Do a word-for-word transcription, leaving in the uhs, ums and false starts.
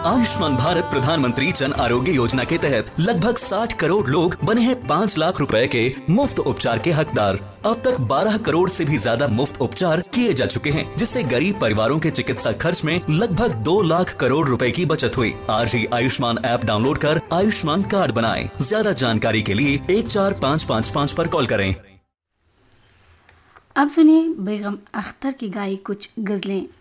आयुष्मान भारत प्रधानमंत्री जन आरोग्य योजना के तहत लगभग साठ करोड़ लोग बने हैं पाँच लाख रुपए के मुफ्त उपचार के हकदार। अब तक बारह करोड़ से भी ज्यादा मुफ्त उपचार किए जा चुके हैं, जिससे गरीब परिवारों के चिकित्सा खर्च में लगभग दो लाख करोड़ रुपए की बचत हुई। आज ही आयुष्मान ऐप डाउनलोड कर आयुष्मान कार्ड बनाएं। ज्यादा जानकारी के लिए एक चार पाँच पाँच पाँच पर कॉल करें। अब सुनिए बेगम अख्तर की गाई कुछ गजलें।